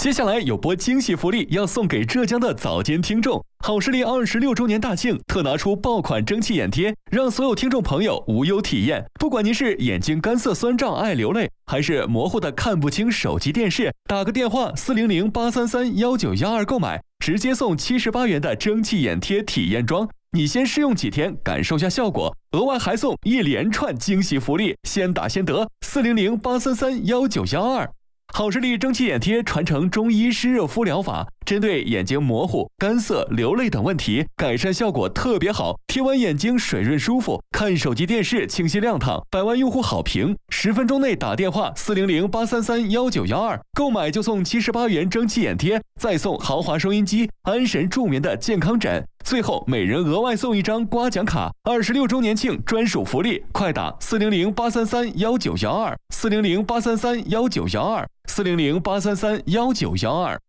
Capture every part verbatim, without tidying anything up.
接下来有波惊喜福利要送给浙江的早间听众，好视力二十六周年大庆特拿出爆款蒸汽眼贴，让所有听众朋友无忧体验。不管您是眼睛干涩酸胀爱流泪，还是模糊的看不清手机电视，打个电话四零零八三三幺九幺二购买，直接送七十八元的蒸汽眼贴体验装。你先试用几天，感受下效果，额外还送一连串惊喜福利，先打先得。四零零八三三幺九幺二。好视力蒸汽眼贴传承中医湿热敷疗法，针对眼睛模糊、干涩、流泪等问题，改善效果特别好，贴完眼睛水润舒服，看手机电视清晰亮堂，百万用户好评。十分钟内打电话四零零八三三幺九幺二购买就送七十八元蒸汽眼贴，再送豪华收音机、安神助眠的健康枕，最后每人额外送一张刮奖卡。二十六周年庆专属福利，快打四零零八三三幺九幺二四零零八三三幺九幺二四零零八三三幺九幺二。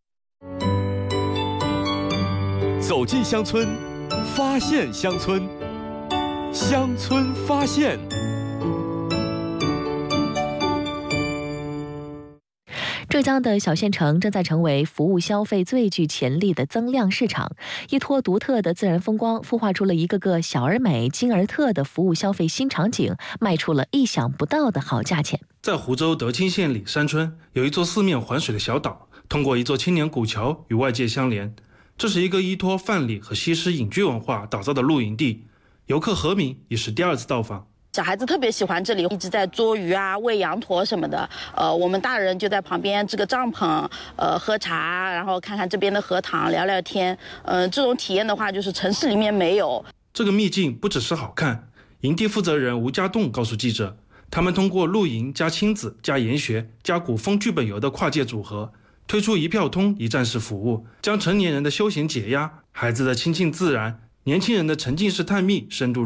走进乡村，发现乡村，乡村发现。 浙江的小县城正在成为服务消费最具潜力的增量市场，依托独特的自然风光，孵化出了一个个小而美、精而特的服务消费新场景，卖出了意想不到的好价钱。 在湖州德清县里山村有一座四面环水的小岛，通过一座青年古桥与外界相连。这是一个依托范蠡和西施隐居文化打造的露营地，游客何敏也是第二次到访。 小孩子特别喜欢这里，一直在捉鱼啊、喂羊驼什么的。呃，我们大人就在旁边支个帐篷，呃，喝茶，然后看看这边的荷塘，聊聊天。嗯、呃，这种体验的话，就是城市里面没有。 这个秘境不只是好看，营地负责人吴家栋告诉记者，他们通过露营加亲子加研学加古风剧本游的跨界组合，推出一票通一站式服务，将成年人的休闲解压、孩子的亲近自然、年轻人的沉浸式探秘深度